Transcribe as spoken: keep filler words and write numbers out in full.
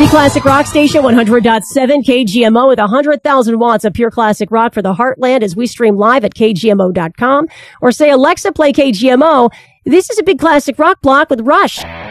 The Classic Rock Station, one hundred point seven K G M O with one hundred thousand watts of pure classic rock for the heartland as we stream live at K G M O dot com. Or say, Alexa, play K G M O. This is a big classic rock block with Rush.